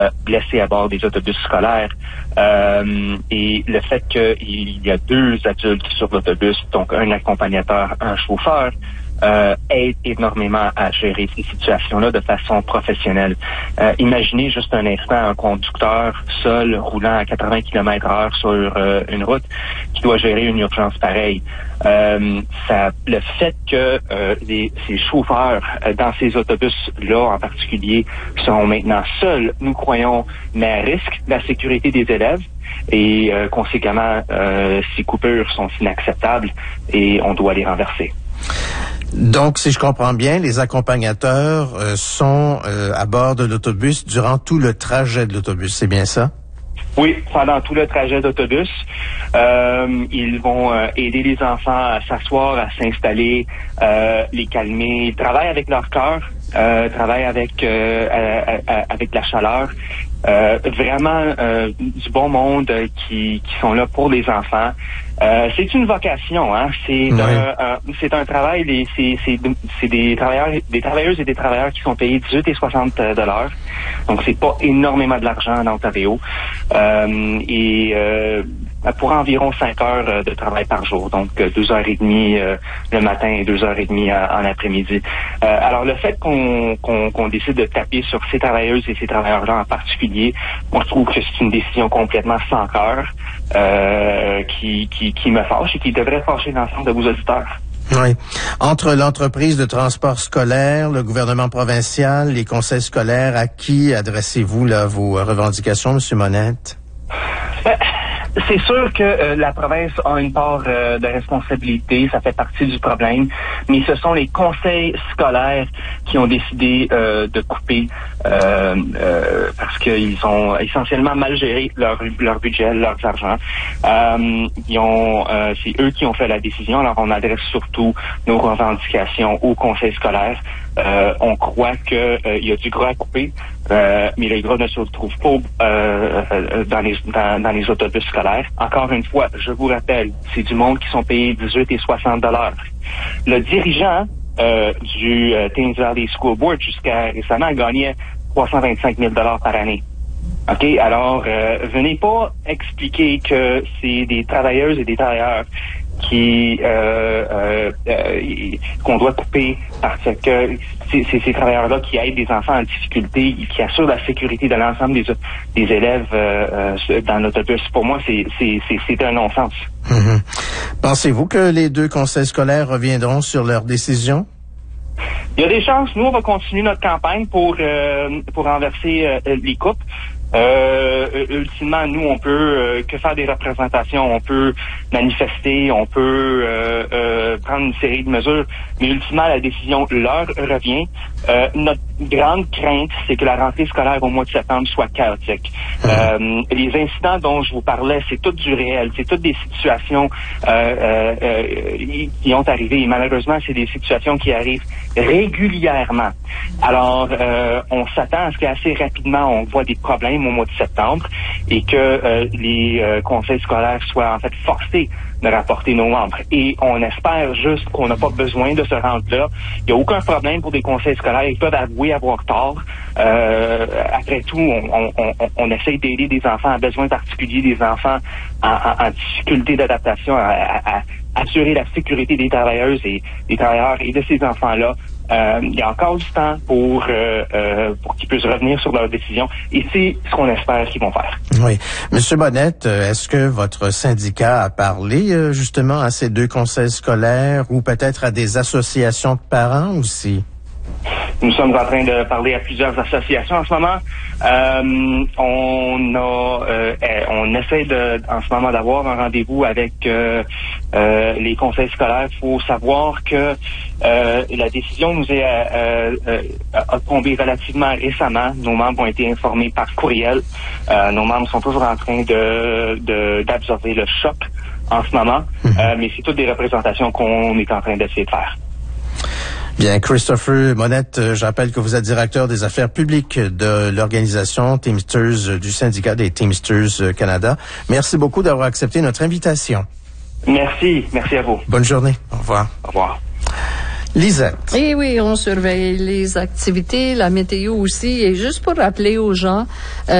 blessés à bord des autobus scolaires. Et le fait qu'il y a 2 adultes sur l'autobus, donc un accompagnateur, un chauffeur, aide énormément à gérer ces situations-là de façon professionnelle. Imaginez juste un instant un conducteur seul roulant à 80 km/h sur une route qui doit gérer une urgence pareille. Le fait que ces chauffeurs dans ces autobus-là en particulier sont maintenant seuls, nous croyons, met à risque la sécurité des élèves. Et conséquemment, ces coupures sont inacceptables et on doit les renverser. Donc, si je comprends bien, les accompagnateurs sont à bord de l'autobus durant tout le trajet de l'autobus, c'est bien ça? Oui, pendant tout le trajet d'autobus, ils vont aider les enfants à s'asseoir, à s'installer, les calmer. Ils travaillent avec leur cœur, travaillent avec la chaleur. Vraiment du bon monde qui sont là pour les enfants. C'est une vocation, hein. C'est un travail. C'est des travailleuses et des travailleurs qui sont payés 18 et 60 $. Donc c'est pas énormément de l'argent en Ontario. Pour environ 5 heures de travail par jour, donc 2h30 le matin et 2h30 en après-midi. Alors le fait qu'on décide de taper sur ces travailleuses et ces travailleurs-là en particulier, moi je trouve que c'est une décision complètement sans cœur qui me fâche et qui devrait fâcher l'ensemble de vos auditeurs. Oui. Entre l'entreprise de transport scolaire, le gouvernement provincial, les conseils scolaires, à qui adressez-vous là vos revendications, M. Monette? C'est sûr que la province a une part de responsabilité, ça fait partie du problème, mais ce sont les conseils scolaires qui ont décidé de couper parce qu'ils ont essentiellement mal géré leur budget, leurs argent. C'est eux qui ont fait la décision, alors on adresse surtout nos revendications aux conseils scolaires. On croit que il y a du gras à couper, mais le gras ne se trouve pas dans les autobus scolaires. Encore une fois, je vous rappelle, c'est du monde qui sont payés 18 et 60 $. Le dirigeant du Thames Valley School Board jusqu'à récemment gagnait 325 000 $ par année. OK? Alors, venez pas expliquer que c'est des travailleuses et des travailleurs qu'on doit couper parce que c'est ces travailleurs-là qui aident des enfants en difficulté et qui assurent la sécurité de l'ensemble des élèves dans l'autobus. Pour moi, c'est un non-sens. Mm-hmm. Pensez-vous que les 2 conseils scolaires reviendront sur leur décision? Il y a des chances. Nous, on va continuer notre campagne pour renverser les coupes. Ultimement, nous, on peut que faire des représentations, on peut manifester, on peut prendre une série de mesures, mais ultimement, la décision leur revient. Notre grande crainte, c'est que la rentrée scolaire au mois de septembre soit chaotique. Les incidents dont je vous parlais, c'est tout du réel, c'est toutes des situations qui ont arrivé, et malheureusement, c'est des situations qui arrivent régulièrement. Alors, on s'attend à ce qu'assez rapidement, on voit des problèmes au mois de septembre et que les conseils scolaires soient en fait forcés de rapporter nos membres. Et on espère juste qu'on n'a pas besoin de se rendre là. Il n'y a aucun problème pour des conseils scolaires. Ils peuvent avouer avoir tort. Après tout, on essaye d'aider des enfants à besoins particuliers, des enfants en difficulté d'adaptation, à assurer la sécurité des travailleuses et des travailleurs et de ces enfants-là. Il y a encore du temps pour qu'ils puissent revenir sur leur décision et c'est ce qu'on espère qu'ils vont faire. Oui. Monsieur Monette, est-ce que votre syndicat a parlé justement à ces 2 conseils scolaires ou peut-être à des associations de parents aussi? Nous sommes en train de parler à plusieurs associations en ce moment. On essaie en ce moment d'avoir un rendez-vous avec les conseils scolaires. Il faut savoir que la décision nous a tombé relativement récemment. Nos membres ont été informés par courriel. Nos membres sont toujours en train d'absorber le choc en ce moment, mais c'est toutes des représentations qu'on est en train d'essayer de faire. Bien, Christopher Monette, je rappelle que vous êtes directeur des affaires publiques de l'organisation Teamsters, du syndicat des Teamsters Canada. Merci beaucoup d'avoir accepté notre invitation. Merci à vous. Bonne journée. Au revoir. Au revoir. Lisette. Et oui, on surveille les activités, la météo aussi. Et juste pour rappeler aux gens,